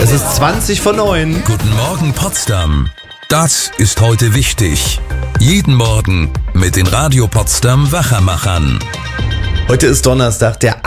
Es ist 20:09. Guten Morgen Potsdam. Das ist heute wichtig. Jeden Morgen mit den Radio Potsdam Wachermachern. Heute ist Donnerstag, der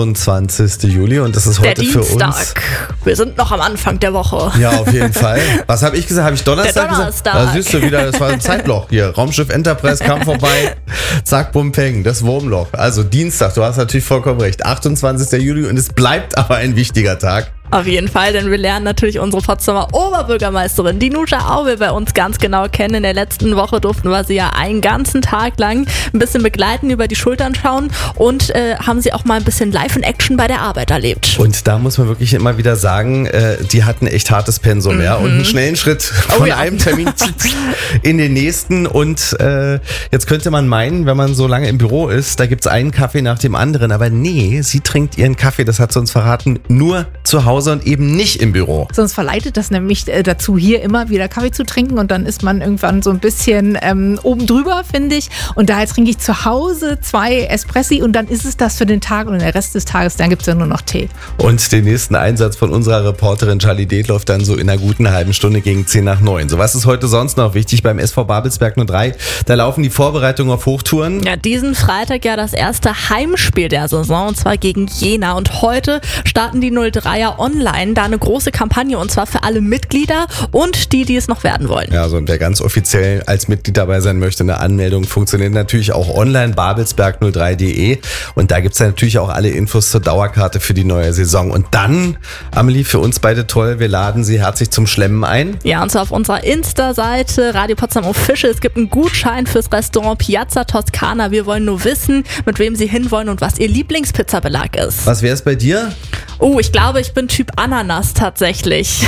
28. Juli und das ist heute für uns... Der Dienstag. Wir sind noch am Anfang der Woche. Ja, auf jeden Fall. Was habe ich gesagt? Habe ich Donnerstag Der Donnerstag. gesagt? Da siehst du wieder, das war ein Zeitloch hier. Raumschiff Enterprise kam vorbei. Zack, bum, peng. Das Wurmloch. Also Dienstag, du hast natürlich vollkommen recht. 28. Juli und es bleibt aber ein wichtiger Tag. Auf jeden Fall, denn wir lernen natürlich unsere Potsdamer Oberbürgermeisterin, die Nusha Aube, bei uns ganz genau kennen. In der letzten Woche durften wir sie ja einen ganzen Tag lang ein bisschen begleiten, über die Schultern schauen und haben sie auch mal ein bisschen live in Action bei der Arbeit erlebt. Und da muss man wirklich immer wieder sagen, die hatten echt hartes Pensum, ja, und einen schnellen Schritt von einem Termin in den nächsten. Und jetzt könnte man meinen, wenn man so lange im Büro ist, da gibt's einen Kaffee nach dem anderen. Aber nee, sie trinkt ihren Kaffee, das hat sie uns verraten, nur zu Hause und eben nicht im Büro. Sonst verleitet das nämlich dazu, hier immer wieder Kaffee zu trinken und dann ist man irgendwann so ein bisschen oben drüber, finde ich. Und daher trinke ich zu Hause 2 Espressi und dann ist es das für den Tag und den Rest des Tages, dann gibt es ja nur noch Tee. Und den nächsten Einsatz von unserer Reporterin Charlie Detloff dann so in einer guten halben Stunde gegen 10:09. So, was ist heute sonst noch wichtig beim SV Babelsberg 03? Da laufen die Vorbereitungen auf Hochtouren. Ja, diesen Freitag ja das erste Heimspiel der Saison und zwar gegen Jena. Und heute starten die 03er online da eine große Kampagne und zwar für alle Mitglieder und die es noch werden wollen. Ja, so und wer ganz offiziell als Mitglied dabei sein möchte, eine Anmeldung funktioniert natürlich auch online, babelsberg03.de und da gibt's ja natürlich auch alle Infos zur Dauerkarte für die neue Saison. Und dann, Amelie, für uns beide toll, wir laden Sie herzlich zum Schlemmen ein. Ja, und zwar auf unserer Insta-Seite Radio Potsdam Official. Es gibt einen Gutschein fürs Restaurant Piazza Toscana. Wir wollen nur wissen, mit wem Sie hinwollen und was Ihr Lieblingspizzabelag ist. Was wäre es bei dir? Oh, ich glaube, ich bin Typ Ananas tatsächlich.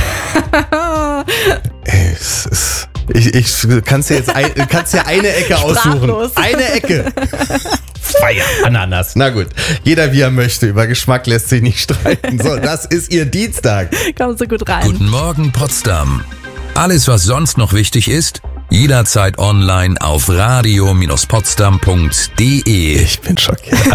Ich kannst dir jetzt kannst dir eine Ecke aussuchen. Eine Ecke. Feier Ananas. Na gut, jeder wie er möchte. Über Geschmack lässt sich nicht streiten. So, das ist Ihr Dienstag. Kommen Sie gut rein. Guten Morgen Potsdam. Alles, was sonst noch wichtig ist, jederzeit online auf radio-potsdam.de. Ich bin schockiert.